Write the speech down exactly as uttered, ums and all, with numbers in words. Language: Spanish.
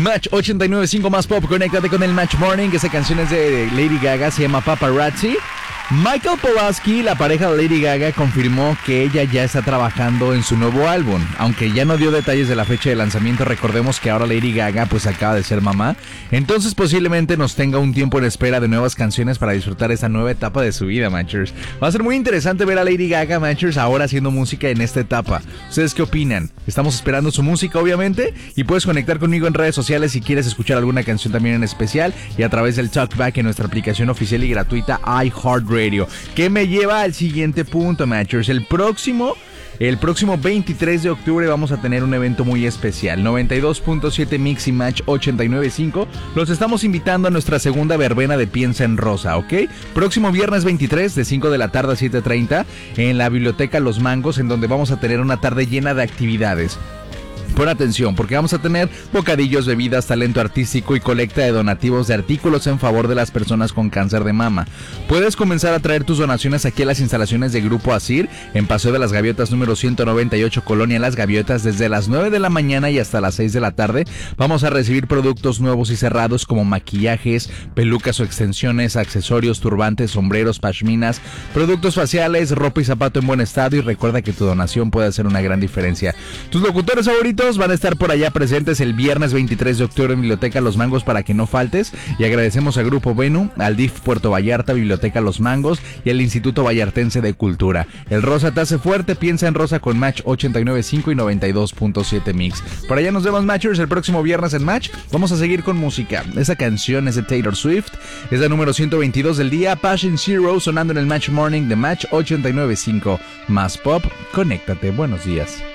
Match ochenta y nueve punto cinco más pop, conéctate con el Match Morning. Esa canción es de Lady Gaga, se llama Paparazzi. Michael Pulaski, la pareja de Lady Gaga, confirmó que ella ya está trabajando en su nuevo álbum. Aunque ya no dio detalles de la fecha de lanzamiento, recordemos que ahora Lady Gaga pues acaba de ser mamá. Entonces posiblemente nos tenga un tiempo en espera de nuevas canciones para disfrutar esta nueva etapa de su vida, Matchers. Va a ser muy interesante ver a Lady Gaga, Matchers, ahora haciendo música en esta etapa. ¿Ustedes qué opinan? Estamos esperando su música, obviamente, y puedes conectar conmigo en redes sociales si quieres escuchar alguna canción también en especial y a través del Talkback en nuestra aplicación oficial y gratuita iHeartRadio. Que me lleva al siguiente punto, Matchers. El próximo, el próximo veintitrés de octubre vamos a tener un evento muy especial. noventa y dos punto siete Mix y Match ochenta y nueve punto cinco. Los estamos invitando a nuestra segunda verbena de Piensa en Rosa, ¿ok? Próximo viernes veintitrés de cinco de la tarde a siete treinta en la Biblioteca Los Mangos, en donde vamos a tener una tarde llena de actividades. Pon atención, porque vamos a tener bocadillos, bebidas, talento artístico y colecta de donativos de artículos en favor de las personas con cáncer de mama. Puedes comenzar a traer tus donaciones aquí a las instalaciones de Grupo Asir, en Paseo de las Gaviotas número ciento noventa y ocho, Colonia Las Gaviotas, desde las nueve de la mañana y hasta las seis de la tarde. Vamos a recibir productos nuevos y cerrados como maquillajes, pelucas o extensiones, accesorios, turbantes, sombreros, pashminas, productos faciales, ropa y zapato en buen estado, y recuerda que tu donación puede hacer una gran diferencia. Tus locutores favoritos van a estar por allá presentes el viernes veintitrés de octubre en Biblioteca Los Mangos para que no faltes, y agradecemos a Grupo Venu, al D I F Puerto Vallarta, Biblioteca Los Mangos y al Instituto Vallartense de Cultura. El rosa te hace fuerte, piensa en Rosa con Match ochenta y nueve punto cinco y noventa y dos punto siete Mix. Por allá nos vemos, Matchers, el próximo viernes en Match. Vamos a seguir con música. Esa canción es de Taylor Swift, es la número ciento veintidós del día, Passion Zero, sonando en el Match Morning de Match ochenta y nueve punto cinco más pop. Conéctate, buenos días.